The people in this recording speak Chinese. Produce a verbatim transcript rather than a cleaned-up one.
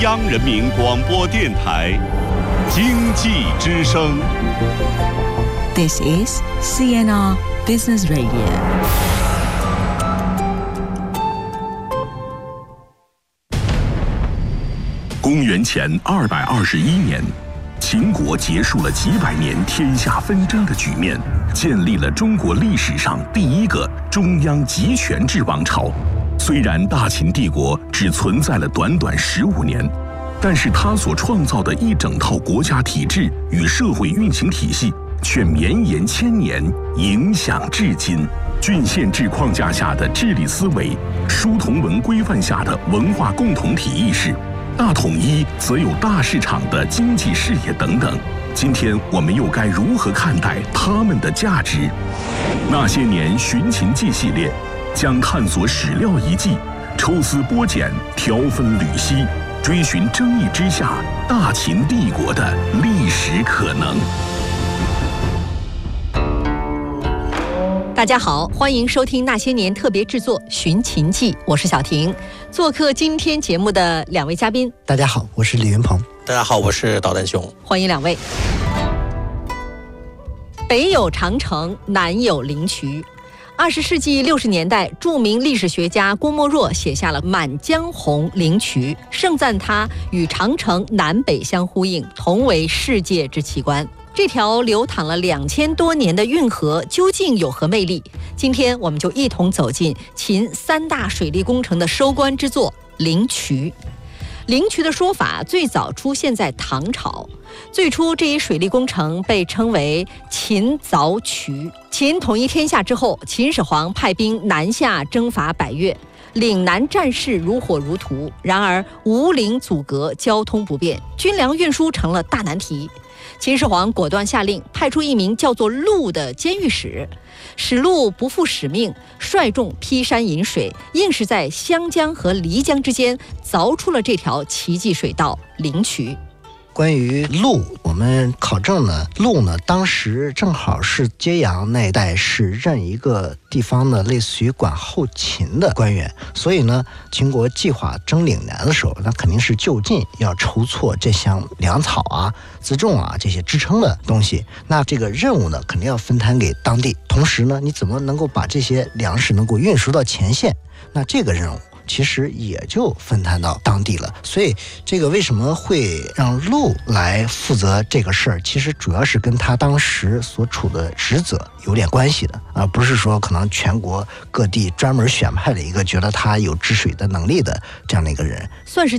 央人民广播电台经济之声。 This is C N R Business Radio。 公元前二百二十一年，秦国结束了几百年天下纷争的局面，建立了中国历史上第一个中央集权制王朝。虽然大秦帝国只存在了短短十五年，但是他所创造的一整套国家体制与社会运行体系却绵延千年，影响至今。郡县制框架下的治理思维，书同文规范下的文化共同体意识，大统一则有大市场的经济视野等等。今天我们又该如何看待他们的价值？那些年寻秦记系列将探索史料遗迹，抽丝剥茧，挑分缕析，追寻争议之下大秦帝国的历史可能。 大家好，欢迎收听那些年特别制作《寻秦记》，我是小婷。做客今天节目的两位嘉宾， 大家好，我是李云鹏。 大家好，我是导弹熊。 欢迎两位。北有长城，南有灵渠。二十世纪六十年代，著名历史学家郭沫若写下了《满江红·灵渠》，盛赞它与长城南北相呼应，同为世界之奇观。这条流淌了两千多年的运河究竟有何魅力？今天我们就一同走进秦三大水利工程的收官之作灵渠。灵渠的说法最早出现在唐朝，最初这一水利工程被称为秦凿渠。秦统一天下之后，秦始皇派兵南下征伐百越，岭南战事如火如荼，然而五岭阻隔，交通不便，军粮运输成了大难题。秦始皇果断下令，派出一名叫做陆的监狱使。史陆不负使命，率众劈山引水，硬是在湘江和漓江之间凿出了这条奇迹水道灵渠。 关于陆，我们考证呢，陆呢当时正好是揭阳那一带是任一个地方的类似于管后勤的官员，所以呢，秦国计划征岭南的时候，那肯定是就近要筹措这项粮草啊、辎重啊这些支撑的东西。那这个任务呢，肯定要分摊给当地。同时呢，你怎么能够把这些粮食能够运输到前线？那这个任务其实也就分摊到当地了。所以这个为什么会让陆来负责这个事儿，其实主要是跟他当时所处的职责有点关系的，而不是说可能全国各地专门选派了一个觉得他有治水的能力的这样的一个人。 算是